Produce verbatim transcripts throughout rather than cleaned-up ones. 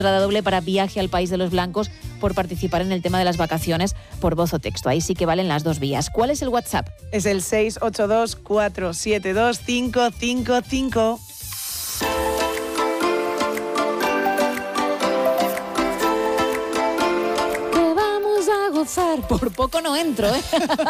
entrada doble para Viaje al País de los Blancos por participar en el tema de las vacaciones por voz o texto. Ahí sí que valen las dos vías. ¿Cuál es el WhatsApp? Es el seis ocho dos, cuatro siete dos, cinco cinco cinco. Por poco no entro, ¿eh?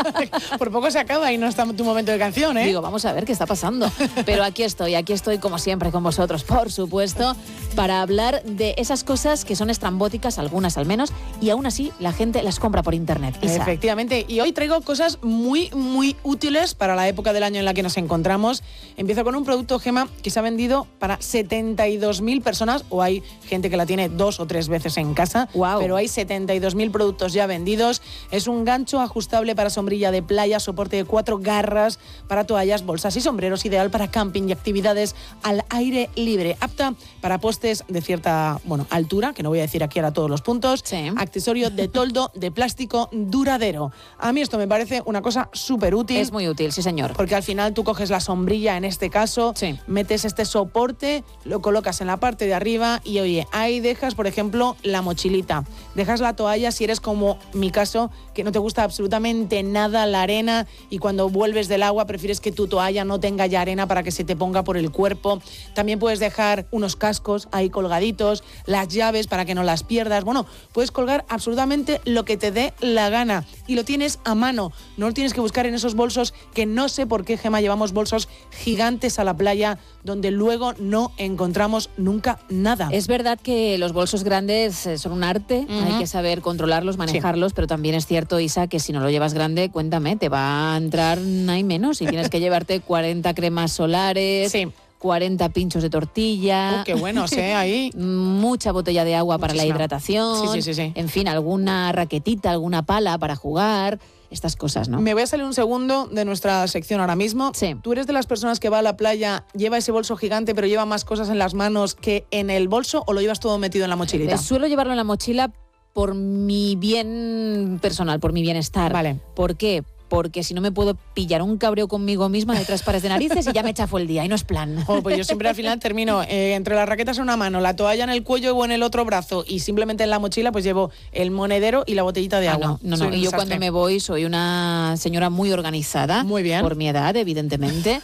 Por poco se acaba y no está tu momento de canción, ¿eh? Digo, vamos a ver qué está pasando. Pero aquí estoy, aquí estoy como siempre con vosotros, por supuesto, para hablar de esas cosas que son estrambóticas, algunas al menos, y aún así la gente las compra por internet. Isa. Efectivamente, y hoy traigo cosas muy, muy útiles para la época del año en la que nos encontramos. Empiezo con un producto, Gema, que se ha vendido para setenta y dos mil personas, o hay gente que la tiene dos o tres veces en casa, wow. Pero hay setenta y dos mil productos ya vendidos. Es un gancho ajustable para sombrilla de playa, soporte de cuatro garras para toallas, bolsas y sombreros, ideal para camping y actividades al aire libre, apta para postes de cierta, bueno, altura, que no voy a decir aquí ahora todos los puntos, sí. Accesorio de toldo de plástico duradero. A mí esto me parece una cosa súper útil. Es muy útil, sí señor. Porque al final tú coges la sombrilla, en este caso, sí. metes este soporte, lo colocas en la parte de arriba y oye, ahí dejas, por ejemplo, la mochilita, dejas la toalla si eres como mi caso, que no te gusta absolutamente nada la arena y cuando vuelves del agua prefieres que tu toalla no tenga ya arena para que se te ponga por el cuerpo. También puedes dejar unos cascos ahí colgaditos, las llaves para que no las pierdas. Bueno, puedes colgar absolutamente lo que te dé la gana y lo tienes a mano. No lo tienes que buscar en esos bolsos que no sé por qué, Gema, llevamos bolsos gigantes a la playa donde luego no encontramos nunca nada. Es verdad que los bolsos grandes son un arte, uh-huh. Hay que saber controlarlos, manejarlos, sí. Pero también es cierto, Isa, que si no lo llevas grande, cuéntame, te va a entrar hay menos y tienes que llevarte cuarenta cremas solares. Sí. cuarenta pinchos de tortilla. Uh, qué buenos, ¿eh? Ahí. Mucha botella de agua para Muchísima. La hidratación. Sí, sí, sí, sí. En fin, alguna raquetita, alguna pala para jugar. Estas cosas, ¿no? Me voy a salir un segundo de nuestra sección ahora mismo. Sí. ¿Tú eres de las personas que va a la playa, lleva ese bolso gigante, pero lleva más cosas en las manos que en el bolso o lo llevas todo metido en la mochilita? Eh, suelo llevarlo en la mochila por mi bien personal, por mi bienestar. Vale. ¿Por qué? Porque si no me puedo pillar un cabreo conmigo misma de tres pares de narices y ya me chafo el día y no es plan. Oh, pues yo siempre al final termino eh, entre las raquetas en una mano, la toalla en el cuello o en el otro brazo y simplemente en la mochila pues llevo el monedero y la botellita de ah, agua. No, no, no. Y yo cuando me voy soy una señora muy organizada. Muy bien. Por mi edad, evidentemente.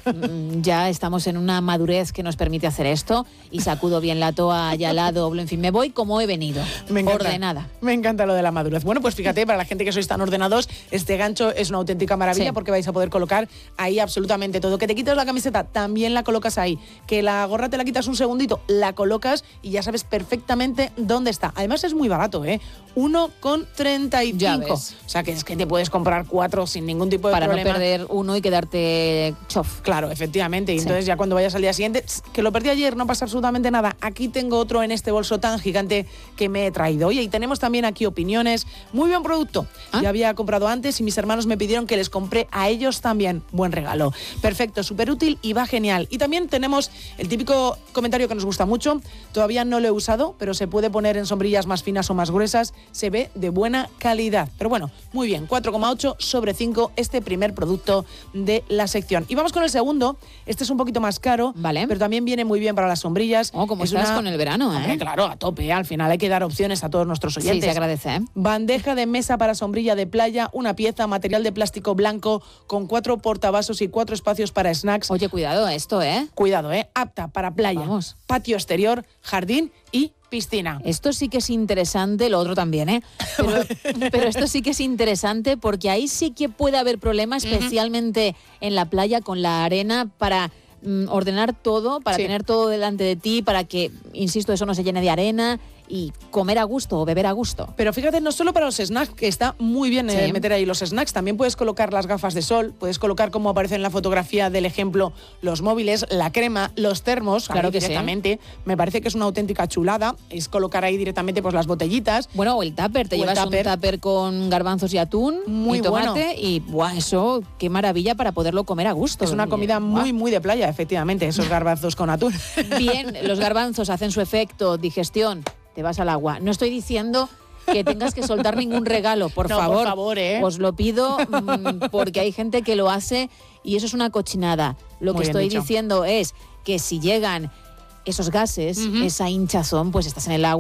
Ya estamos en una madurez que nos permite hacer esto y sacudo bien la toalla, la doblo, en fin, me voy como he venido. Me encanta, ordenada. Me encanta lo de la madurez. Bueno, pues fíjate, para la gente que sois tan ordenados, este gancho es una auténtica maravilla, sí. Porque vais a poder colocar ahí absolutamente todo. Que te quitas la camiseta, también la colocas ahí. Que la gorra te la quitas un segundito, la colocas y ya sabes perfectamente dónde está. Además es muy barato, ¿eh? uno con treinta y cinco. O sea, que es que te puedes comprar cuatro sin ningún tipo de Para problema. Para no perder uno y quedarte chof. Claro, efectivamente. Y sí. Entonces ya cuando vayas al día siguiente, que lo perdí ayer, no pasa absolutamente nada. Aquí tengo otro en este bolso tan gigante que me he traído. Oye, y tenemos también aquí opiniones. Muy buen producto. ¿Ah? Ya había comprado antes y mis hermanos me pidieron que les compré a ellos también. Buen regalo. Perfecto, súper útil y va genial. Y también tenemos el típico comentario que nos gusta mucho. Todavía no lo he usado, pero se puede poner en sombrillas más finas o más gruesas. Se ve de buena calidad. Pero bueno, muy bien. cuatro coma ocho sobre cinco este primer producto de la sección. Y vamos con el segundo. Este es un poquito más caro, vale, pero también viene muy bien para las sombrillas. Oh, como es estás una... con el verano, ¿eh? Hombre, claro, a tope. Al final hay que dar opciones a todos nuestros oyentes. Sí, se agradece, ¿eh? Bandeja de mesa para sombrilla de playa, una pieza, material de plástico blanco con cuatro portavasos y cuatro espacios para snacks. Oye, cuidado esto, ¿eh? Cuidado, ¿eh? Apta para playa, Vamos. Patio exterior, jardín y piscina. Esto sí que es interesante, lo otro también, ¿eh? Pero, pero esto sí que es interesante porque ahí sí que puede haber problemas, especialmente uh-huh. en la playa con la arena, para mm, ordenar todo, para sí. tener todo delante de ti, para que, insisto, eso no se llene de arena y comer a gusto o beber a gusto. Pero fíjate, no solo para los snacks, que está muy bien sí. eh, meter ahí los snacks, también puedes colocar las gafas de sol, puedes colocar, como aparece en la fotografía del ejemplo, los móviles, la crema, los termos, claro que directamente. Sí. Me parece que es una auténtica chulada, es colocar ahí directamente pues las botellitas. Bueno, o el tupper, te o llevas tupper. un tupper con garbanzos y atún muy y tomate bueno. y buah, eso, qué maravilla para poderlo comer a gusto. Es una comida buah. muy, muy de playa, efectivamente, esos garbanzos con atún. Bien, los garbanzos hacen su efecto, digestión. Te vas al agua. No estoy diciendo que tengas que soltar ningún regalo, por no, favor. Por favor, ¿eh? Os lo pido mmm, porque hay gente que lo hace y eso es una cochinada. Lo Muy que estoy dicho. diciendo es que si llegan esos gases, uh-huh. esa hinchazón, pues estás en el agua.